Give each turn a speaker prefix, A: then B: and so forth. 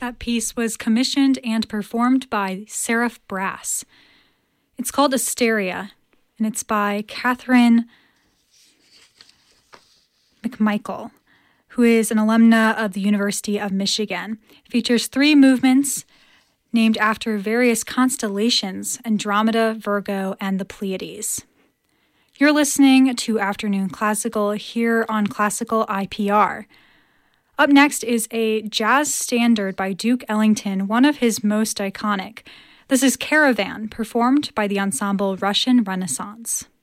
A: That piece was commissioned and performed by Seraph Brass. It's called Asteria, and it's by Catherine McMichael, who is an alumna of the University of Michigan. It features 3 movements named after various constellations: Andromeda, Virgo, and the Pleiades. You're listening to Afternoon Classical here on Classical IPR. Up next is a jazz standard by Duke Ellington, one of his most iconic. This is Caravan, performed by the ensemble Russian Renaissance.